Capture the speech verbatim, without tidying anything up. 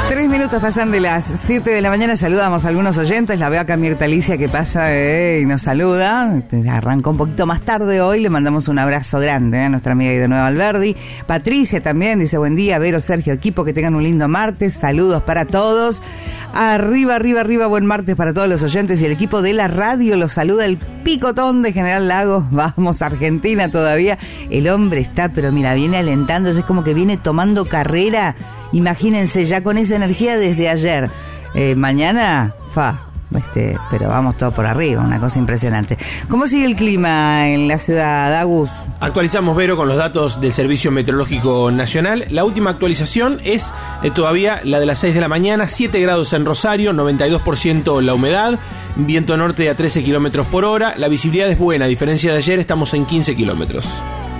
Tres minutos pasan de las siete de la mañana, saludamos a algunos oyentes, la veo acá Mirta Alicia que pasa eh, y nos saluda, arrancó un poquito más tarde hoy, le mandamos un abrazo grande eh, a nuestra amiga de Nueva Alberdi. Patricia también dice buen día, Vero, Sergio, equipo, que tengan un lindo martes, saludos para todos, arriba, arriba, arriba, buen martes para todos los oyentes y el equipo de la radio, los saluda el Picotón de General Lagos, vamos Argentina todavía, el hombre está, pero mira, viene alentando, es como que viene tomando carrera. Imagínense, ya con esa energía desde ayer. Eh, mañana, fa, este, pero vamos todo por arriba, una cosa impresionante. ¿Cómo sigue el clima en la ciudad, Agus? Actualizamos, Vero, con los datos del Servicio Meteorológico Nacional. La última actualización es eh, todavía la de las seis de la mañana, siete grados en Rosario, noventa y dos por ciento la humedad, viento norte a trece kilómetros por hora. La visibilidad es buena, a diferencia de ayer estamos en quince kilómetros.